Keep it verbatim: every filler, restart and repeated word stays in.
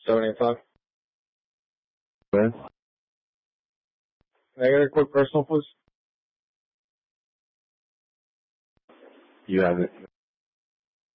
seven eight five. When? Can I get a quick personal, please? You have it.